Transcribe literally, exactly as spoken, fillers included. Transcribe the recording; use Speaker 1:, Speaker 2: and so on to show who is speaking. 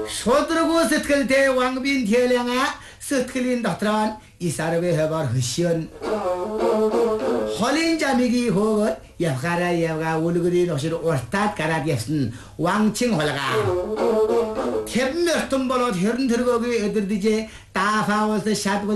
Speaker 1: 소드르고 스트클 대 왕빈 대량아 스트클린 다트란 이사르베 해bar 흐시언 헐린 자미기 호건 야가라 야가 울그리 노시르 오스tat 가라디스는 왕칭 홀가 탭몇 돈 벌어 헤른 들고기 애들디제 따파워서 샷